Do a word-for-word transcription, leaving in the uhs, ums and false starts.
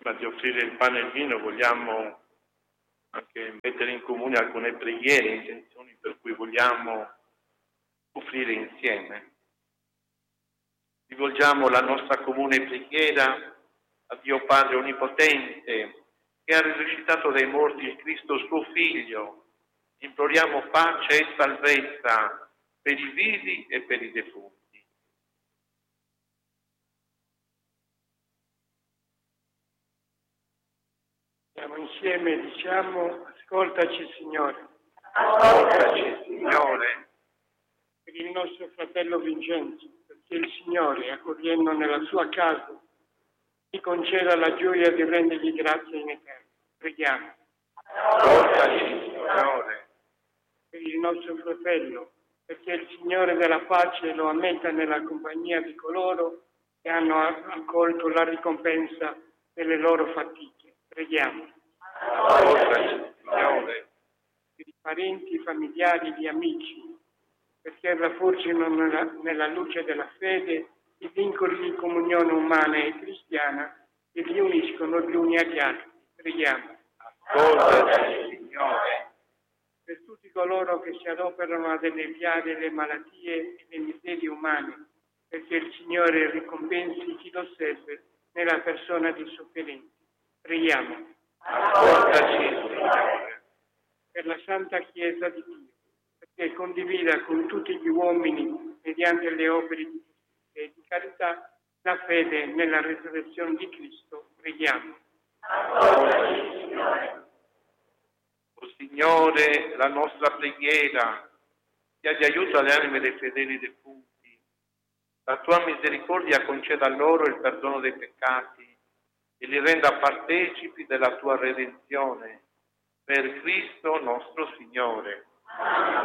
Prima di offrire il pane e il vino vogliamo anche mettere in comune alcune preghiere, intenzioni per cui vogliamo offrire insieme. Rivolgiamo la nostra comune preghiera a Dio Padre Onnipotente, che ha risuscitato dai morti il Cristo suo Figlio. Imploriamo pace e salvezza per i vivi e per i defunti. Siamo insieme e diciamo: ascoltaci, Signore. Ascoltaci, Signore. Per il nostro fratello Vincenzo, perché il Signore, accogliendo nella sua casa, ti conceda la gioia di rendergli grazie in eterno. Preghiamo. Ascoltaci, Signore. Per il nostro fratello, perché il Signore della pace lo ammetta nella compagnia di coloro che hanno accolto la ricompensa delle loro fatiche. Preghiamo. Ascoltaci, Signore. Per i parenti, familiari, gli amici, perché rafforzino nella, nella luce della fede i vincoli di comunione umana e cristiana che li uniscono gli uni agli altri. Preghiamo. Ascoltaci, Signore. Per tutti coloro che si adoperano ad alleviare le malattie e le miserie umane, perché il Signore ricompensi chi lo serve nella persona dei sofferenti. Preghiamo. Ascoltaci, Signore. Per la Santa Chiesa di Dio, perché condivida con tutti gli uomini, mediante le opere di giustizia e di carità, la fede nella resurrezione di Cristo. Preghiamo. Ascoltaci, Signore. O Signore, la nostra preghiera sia di aiuto alle anime dei fedeli defunti. La tua misericordia conceda loro il perdono dei peccati e li renda partecipi della tua redenzione. Per Cristo nostro Signore.